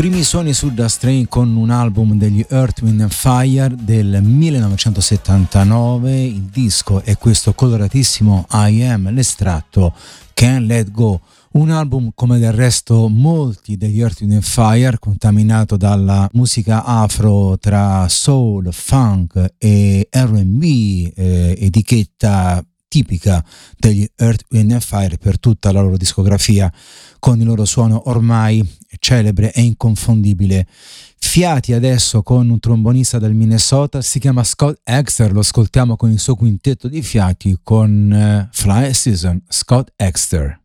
Primi suoni su Da Strain con un album degli Earth, Wind and Fire del 1979. Il disco è questo coloratissimo I Am, l'estratto Can't Let Go. Un album, come del resto molti degli Earth, Wind and Fire, contaminato dalla musica afro tra soul, funk e R&B, etichetta tipica degli Earth, Wind and Fire per tutta la loro discografia, con il loro suono ormai celebre e inconfondibile. Fiati adesso con un trombonista del Minnesota, si chiama Scott Exter, lo ascoltiamo con il suo quintetto di fiati con Fly Season, Scott Exter.